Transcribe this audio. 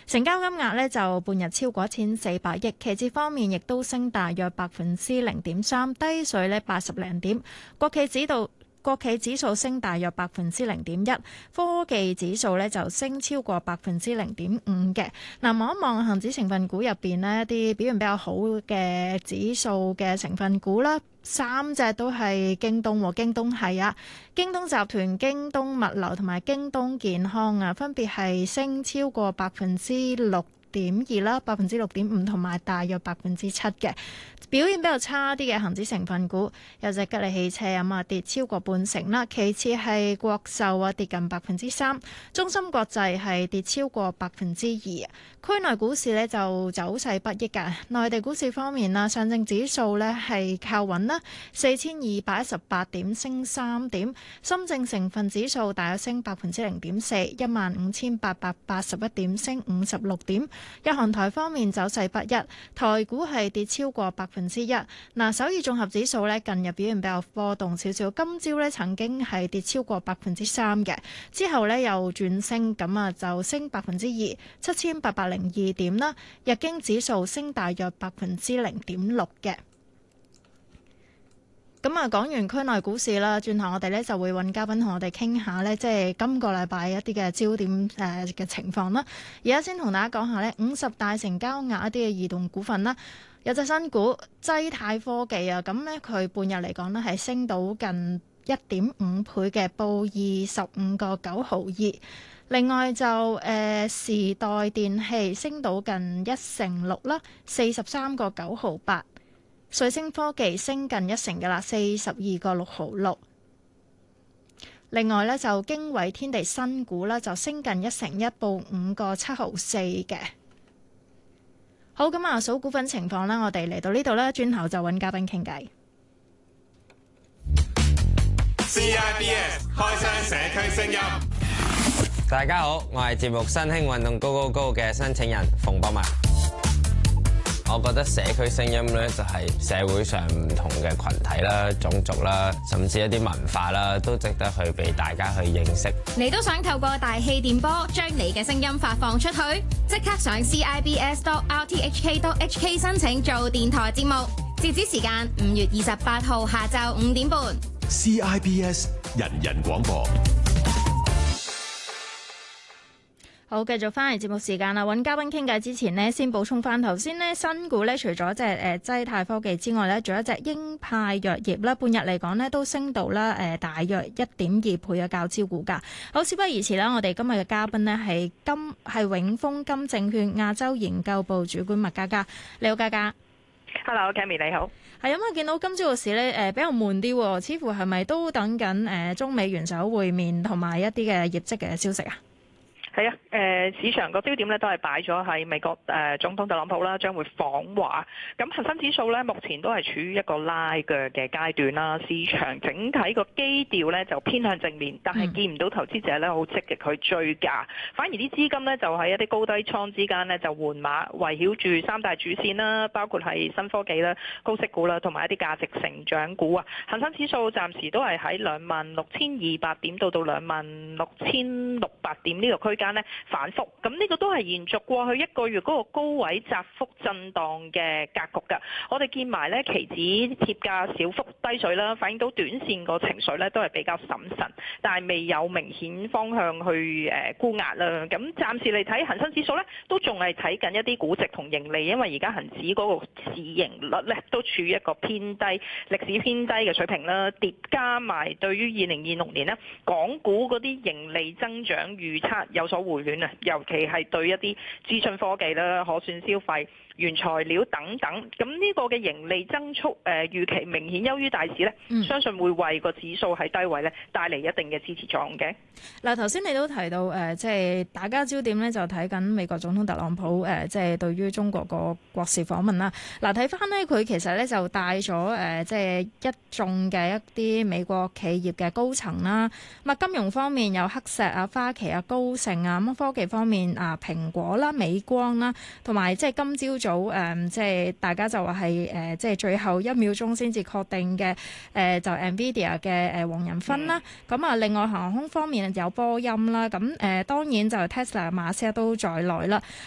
成交金額呢就半日超過1400億。期指方面亦都升大約0.3%，低水呢80零點。國企指數升大約0.1%，科技指數呢就升超過0.5%嘅。嗱，望一望恒指成分股入邊呢一啲表現比較好嘅指數嘅成分股啦，3隻都係京東喎，京東係啊，京東集團、京東物流同埋京東健康啊，分別係升超過6.2%啦、6.5%同埋大約7%嘅。表現比較差啲嘅恒指成分股有隻吉利汽車啊，跌超過半成啦。其次係國壽啊，跌近3%，中芯國際係跌超過2%。區內股市呢就走勢不一㗎。內地股市方面啦，上證指數呢係靠穩啦，4218點升3點。深證成分指數大約升0.4%，15881點升56點。日韓台方面走勢不一，台股係跌超過1%。嗱，首爾綜合指數咧近日表現比較波動少少，今朝咧曾經係跌超過3%嘅，之後咧又轉升，咁啊就升2%， 7802點啦。日經指數升大約0.6%嘅。咁啊，講完區內股市啦，轉頭我哋咧就會揾嘉賓同我哋傾下咧，即係今個禮拜一啲嘅焦點嘅情況啦。而家先同大家講下呢50大成交額一啲嘅異動股份啦。有隻新股濟泰科技啊，咁呢佢半日嚟講呢係升到近1.5倍嘅，報25.9毫2。另外就時代電器升到近1成6啦，43.9毫8。瑞聲科技升近1成㗎啦，42.6毫6。另外呢，就經緯天地新股啦，就升近1成1，報5.7毫4嘅。好，咁啊，數股份情況啦，我哋嚟到呢度啦，轉頭就揾嘉賓傾偈。 CIBS 開箱社區聲音。 大家好，我係節目新興運動高高高嘅申請人馮博文。我覺得社區聲音咧就係社會上唔同嘅群體啦、種族啦，甚至一啲文化啦，都值得去俾大家去認識。 你都想透過大氣電波將你嘅聲音發放出去？即刻上 CIBS.RTHK.HK 申請做電台節目，截止時間5月28號下晝5點半。 CIBS 人人廣播。 好，繼續翻嚟節目時間啦。揾嘉賓傾偈之前呢，先補充翻頭先呢新股呢，除咗隻濟泰科技之外呢，仲有一隻英派藥業啦。半日嚟講呢，都升到啦大約1.2倍嘅較招股價。好，事不宜遲啦，我哋今日嘅嘉賓呢係永豐金證券亞洲研究部主管麥嘉嘉。你好，嘉嘉。 Hello，Cammy 你好。 係咁啊，見到今朝個市呢比較悶啲喎，似乎係咪都等緊中美元首會面同埋一啲嘅業績嘅消息啊？ 係啊，市場個焦點咧都係擺咗喺美國總統特朗普啦，將會訪華。咁恒生指數咧目前都係處於一個拉鋸嘅階段啦。市場整體個基調咧就偏向正面，但係見唔到投資者咧好積極去追價，反而啲資金咧就喺一啲高低倉之間咧就換馬，圍繞住三大主線啦，包括係新科技啦、高息股啦，同埋一啲價值成長股啊。恒生指數暫時都係喺26,200點到26,600點呢個區間反覆，咁呢個都係延續過去一個月嗰個高位窄幅震盪嘅格局㗎。我哋見埋呢期指貼價小幅低水啦，反映到短線個情緒呢都係比較審慎，但係未有明顯方向去沽壓啦。咁暫時嚟睇恒生指數呢都仲係睇緊一啲估值同盈利，因為而家恒指嗰個市盈率呢都處於一個偏低、歷史偏低嘅水平啦。疊加埋對於2026年呢港股嗰啲盈利增長預測有所回暖啊，尤其係對一啲資訊科技啦、可算消費、原材料等等，咁呢個嘅盈利增速預期明顯優於大市咧，相信會為個指數喺低位咧帶嚟一定嘅支持作用嘅。 嗱，頭先你都提到即係大家焦點咧就睇緊美國總統特朗普即係對於中國個國事訪問啦。嗱，睇翻呢，佢其實咧就帶咗即係一眾嘅一啲美國企業嘅高層啦。咁啊，金融方面有黑石啊、花旗啊、高盛啊，咁科技方面啊，蘋果啦、美光啦，同埋即係今朝早即係大家就話係即係最後1秒鐘先至確定嘅就 NVIDIA 嘅黃仁勳啦。咁啊，另外航空方面有波音啦。咁當然就 Tesla、馬斯克都在內啦。